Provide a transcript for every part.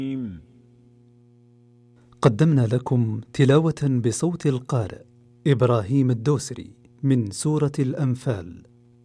قدمنا لكم تلاوة بصوت القارئ إبراهيم الدوسري من سورة الأنفال.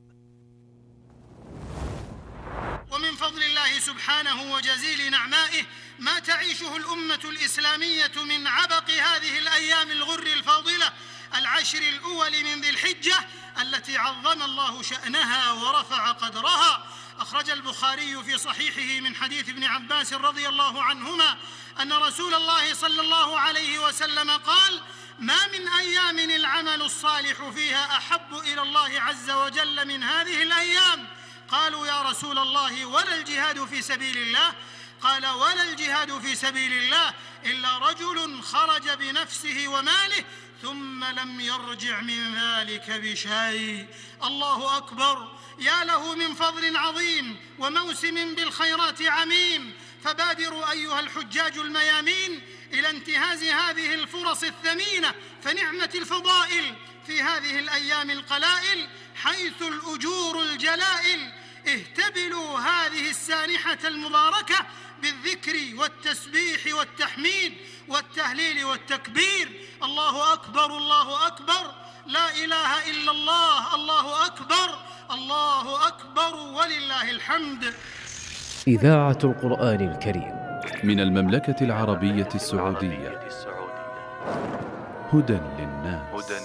ومن فضل الله سبحانه وجزيل نعمائه ما تعيشه الأمة الإسلامية من عبق هذه الأيام الغر الفاضلة العشر الأول من ذي الحجة التي عظم الله شأنها ورفع قدرها. أخرج البخاري في صحيحه من حديث ابن عباس رضي الله عنهما أن رسول الله صلى الله عليه وسلم قال: ما من أيام العمل الصالح فيها أحب إلى الله عز وجل من هذه الأيام. قالوا: يا رسول الله ولا الجهاد في سبيل الله؟ قال: ولا الجهاد في سبيل الله إلا رجل خرج بنفسه وماله ثم لم يرجع من ذلك بشيء. الله أكبر، يا له من فضل عظيم وموسم بالخيرات عميم. فبادروا أيها الحجاج الميامين إلى انتهاز هذه الفرص الثمينة، فنعمة الفضائل في هذه الأيام القلائل حيث الأجور الجلائل. اهتبلوا هذه السانحة المباركة بالذكر والتسبيح والتحميد والتهليل والتكبير. الله أكبر، الله أكبر، لا إله إلا الله، الله أكبر، الله أكبر ولله الحمد. إذاعة القرآن الكريم من المملكة العربية السعودية. هدى للناس.